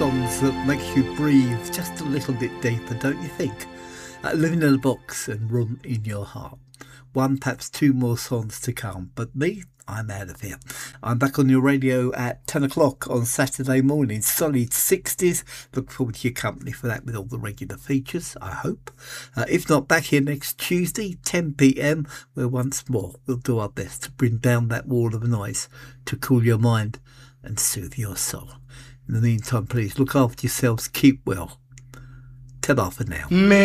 songs that make you breathe just a little bit deeper, don't you think? Living in a Box and Room in Your Heart. One, perhaps two more songs to come, but me, I'm out of here. I'm back on your radio at 10 o'clock on Saturday morning. Solid 60s. Look forward to your company for that with all the regular features, I hope. If not, back here next Tuesday, 10 p.m, where once more we'll do our best to bring down that wall of noise to cool your mind and soothe your soul. In the meantime, please look after yourselves, keep well. Ta-ra for now.